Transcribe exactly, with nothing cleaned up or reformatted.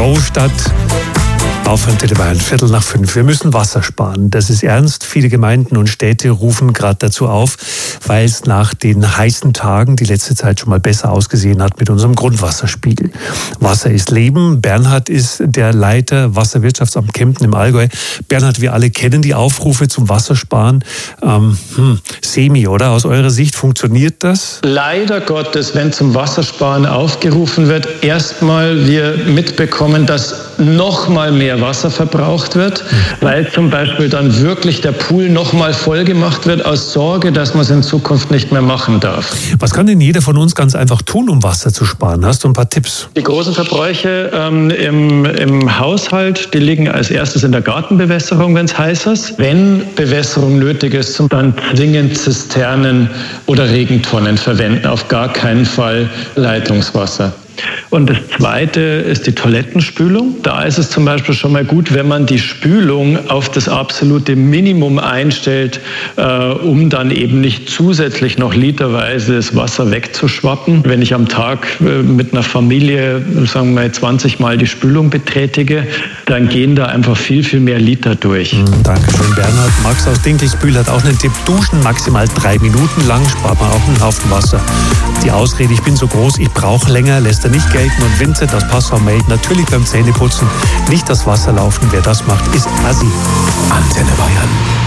Großstadt. Auf Antenne Bayern, Viertel nach fünf. Wir müssen Wasser sparen. Das ist ernst. Viele Gemeinden und Städte rufen gerade dazu auf, weil es nach den heißen Tagen die letzte Zeit schon mal besser ausgesehen hat mit unserem Grundwasserspiegel. Wasser ist Leben. Bernhard ist der Leiter Wasserwirtschaftsamt Kempten im Allgäu. Bernhard, wir alle kennen die Aufrufe zum Wassersparen. Ähm, hm, semi, oder? Aus eurer Sicht funktioniert das? Leider Gottes, wenn zum Wassersparen aufgerufen wird, erstmal wir mitbekommen, dass noch mal mehr Wasser verbraucht wird, weil zum Beispiel dann wirklich der Pool noch mal voll gemacht wird aus Sorge, dass man es in Zukunft nicht mehr machen darf. Was kann denn jeder von uns ganz einfach tun, um Wasser zu sparen? Hast du ein paar Tipps? Die großen Verbräuche ähm, im, im Haushalt, die liegen als erstes in der Gartenbewässerung, wenn es heiß ist. Wenn Bewässerung nötig ist, dann zwingend Zisternen oder Regentonnen verwenden, auf gar keinen Fall Leitungswasser. Und das Zweite ist die Toilettenspülung. Da ist es zum Beispiel schon mal gut, wenn man die Spülung auf das absolute Minimum einstellt, äh, um dann eben nicht zusätzlich noch literweise das Wasser wegzuschwappen. Wenn ich am Tag äh, mit einer Familie, sagen wir mal, zwanzig Mal die Spülung betätige, dann gehen da einfach viel, viel mehr Liter durch. Mhm, Dankeschön, Bernhard. Max aus Dinkelsbühl hat auch einen Tipp. Duschen maximal drei Minuten lang, spart man auch einen Haufen Wasser. Die Ausrede, ich bin so groß, ich brauche länger, lässt er nicht gelten. Und Vincent aus Passau meldet natürlich beim Zähneputzen nicht das Wasser laufen. Wer das macht, ist assi. Antenne Bayern.